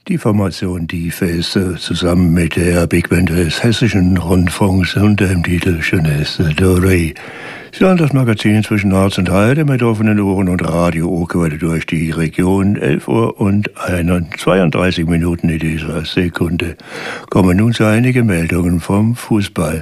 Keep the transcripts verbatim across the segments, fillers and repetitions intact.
Die Formation Die Feste zusammen mit der Big Band des Hessischen Rundfunks unter dem Titel Jeunesse Dorée. Sie hören das Magazin zwischen Harz und Heide mit offenen Ohren und Radio Okerwelle durch die Region. elf Uhr und zweiunddreißig Minuten in dieser Sekunde. Kommen nun zu einigen Meldungen vom Fußball.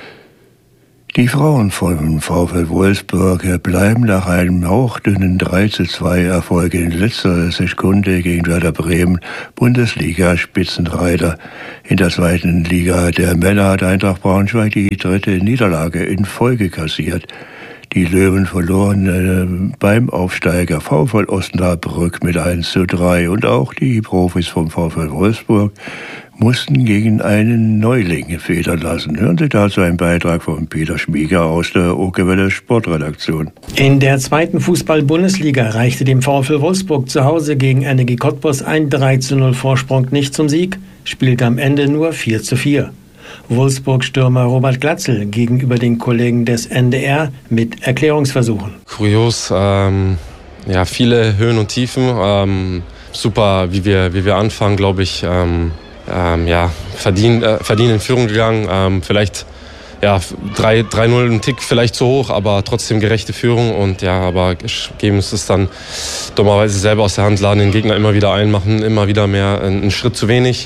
Die Frauen vom VfL Wolfsburg bleiben nach einem hauchdünnen drei zu zwei Erfolg in letzter Sekunde gegen Werder Bremen Bundesliga-Spitzenreiter. In der zweiten Liga der Männer hat Eintracht Braunschweig die dritte Niederlage in Folge kassiert. Die Löwen verloren äh, beim Aufsteiger VfL Osnabrück mit eins zu drei und auch die Profis vom VfL Wolfsburg mussten gegen einen Neuling federn lassen. Hören Sie dazu einen Beitrag von Peter Schmieger aus der Okerwelle Sportredaktion. In der zweiten Fußball-Bundesliga reichte dem VfL Wolfsburg zu Hause gegen Energie Cottbus ein drei zu null Vorsprung nicht zum Sieg, spielte am Ende nur vier zu vier. Wolfsburg-Stürmer Robert Glatzel gegenüber den Kollegen des N D R mit Erklärungsversuchen. Kurios, ähm, ja, viele Höhen und Tiefen. Ähm, super, wie wir, wie wir anfangen, glaube ich. Ähm, ähm, ja, verdient, äh, verdient in Führung gegangen. Ähm, vielleicht ja, drei null ein Tick vielleicht zu hoch, aber trotzdem gerechte Führung. Und ja, aber geben es es dann dummerweise selber aus der Hand, laden den Gegner immer wieder ein, machen immer wieder mehr einen Schritt zu wenig.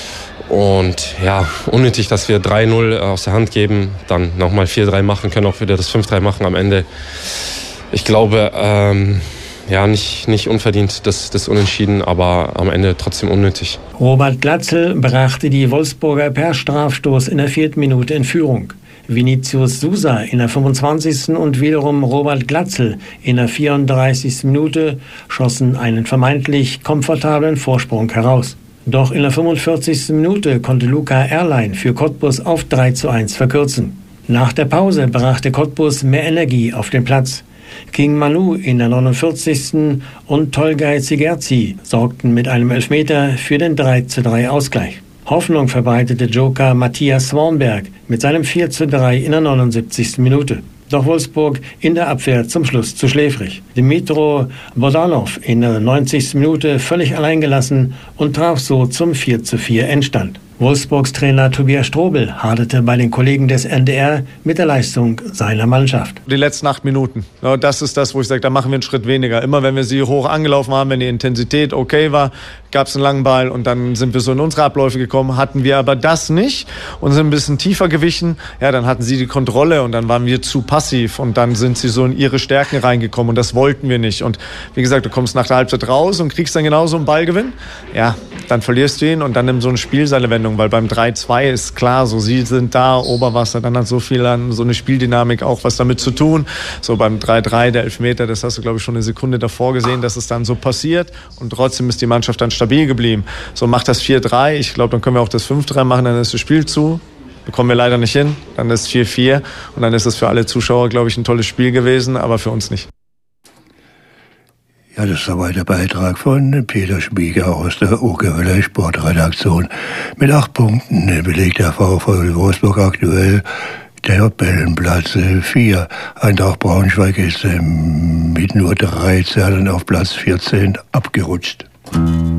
Und ja, unnötig, dass wir drei null aus der Hand geben, dann nochmal vier drei machen, können auch wieder das fünf drei machen am Ende. Ich glaube, ähm, ja, nicht, nicht unverdient das, das Unentschieden, aber am Ende trotzdem unnötig. Robert Glatzel brachte die Wolfsburger per Strafstoß in der vierten Minute in Führung. Vinicius Sousa in der fünfundzwanzigsten und wiederum Robert Glatzel in der vierunddreißigsten Minute schossen einen vermeintlich komfortablen Vorsprung heraus. Doch in der fünfundvierzigsten Minute konnte Luca Erlein für Cottbus auf drei zu eins verkürzen. Nach der Pause brachte Cottbus mehr Energie auf den Platz. King Manu in der neunundvierzigsten und Tolgay Zigerzi sorgten mit einem Elfmeter für den drei zu drei Ausgleich. Hoffnung verbreitete Joker Matthias Swanberg mit seinem vier zu drei in der neunundsiebzigsten Minute. Doch Wolfsburg in der Abwehr zum Schluss zu schläfrig. Dmitro Bodanov in der neunzigsten Minute völlig allein gelassen und traf so zum vier zu vier Endstand. Wolfsburgs Trainer Tobias Strobel haderte bei den Kollegen des N D R mit der Leistung seiner Mannschaft. Die letzten acht Minuten, das ist das, wo ich sage, da machen wir einen Schritt weniger. Immer wenn wir sie hoch angelaufen haben, wenn die Intensität okay war, gab es einen langen Ball und dann sind wir so in unsere Abläufe gekommen. Hatten wir aber das nicht und sind ein bisschen tiefer gewichen, ja, dann hatten sie die Kontrolle und dann waren wir zu passiv und dann sind sie so in ihre Stärken reingekommen und das wollten wir nicht. Und wie gesagt, du kommst nach der Halbzeit raus und kriegst dann genauso einen Ballgewinn, ja, dann verlierst du ihn und dann nimmt so ein Spiel seine Wendung. Weil beim drei zwei ist klar, so sie sind da, Oberwasser, dann hat so viel an so eine Spieldynamik auch was damit zu tun. So beim drei drei, der Elfmeter, das hast du, glaube ich, schon eine Sekunde davor gesehen, dass es dann so passiert und trotzdem ist die Mannschaft dann stabil geblieben. So macht das vier drei, ich glaube, dann können wir auch das fünf drei machen, dann ist das Spiel zu. Bekommen wir leider nicht hin, dann ist vier vier und dann ist es für alle Zuschauer, glaube ich, ein tolles Spiel gewesen, aber für uns nicht. Ja, das war der Beitrag von Peter Schmieger aus der Okerwelle Sportredaktion. Mit acht Punkten belegt der VfL Wolfsburg aktuell der Tabellenplatz vier. Eintracht Braunschweig ist mit nur drei Zählen auf Platz vierzehn abgerutscht.